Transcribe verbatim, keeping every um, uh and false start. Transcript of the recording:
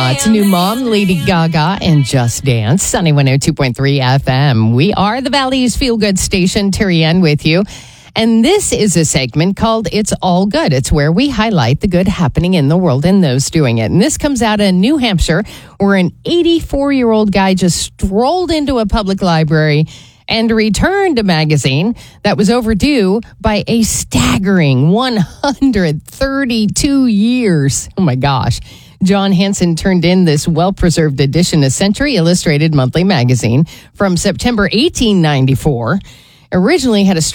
Yeah, it's a new mom, Lady Gaga, and Just Dance. Sunny one oh two point three F M. We are the Valley's Feel Good station. Terry Ann with you. And this is a segment called It's All Good. It's where we highlight the good happening in the world and those doing it. And this comes out of New Hampshire, where an eighty-four-year-old guy just strolled into a public library and returned a magazine that was overdue by a staggering one hundred thirty-two years. Oh my gosh. John Hanson turned in this well-preserved edition of Century Illustrated Monthly Magazine from September eighteen ninety-four. Originally had a